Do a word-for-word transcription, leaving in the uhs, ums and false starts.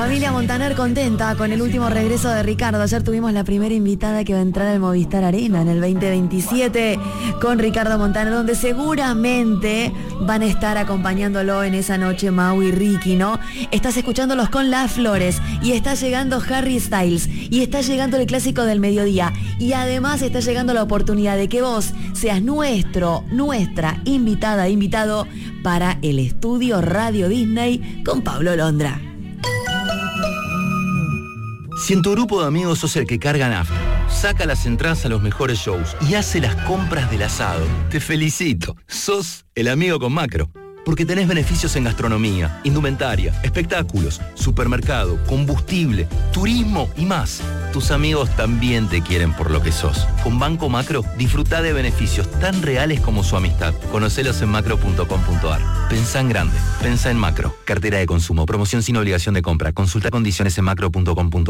Familia Montaner contenta con el último regreso de Ricardo. Ayer tuvimos la primera invitada que va a entrar al Movistar Arena en el veinte veintisiete con Ricardo Montaner, donde seguramente van a estar acompañándolo en esa noche Mau y Ricky, ¿no? Estás escuchándolos con Las Flores y está llegando Harry Styles y está llegando el clásico del mediodía y además está llegando la oportunidad de que vos seas nuestro, nuestra invitada, invitado para el estudio Radio Disney con Pablo Londra. Si en tu grupo de amigos sos el que carga nafta, saca las entradas a los mejores shows y hace las compras del asado, te felicito. Sos el amigo con Macro. Porque tenés beneficios en gastronomía, indumentaria, espectáculos, supermercado, combustible, turismo y más. Tus amigos también te quieren por lo que sos. Con Banco Macro, disfrutá de beneficios tan reales como su amistad. Conocelos en macro punto com punto a r. Pensá en grande. Pensá en Macro. Cartera de consumo. Promoción sin obligación de compra. Consulta condiciones en macro punto com punto a r.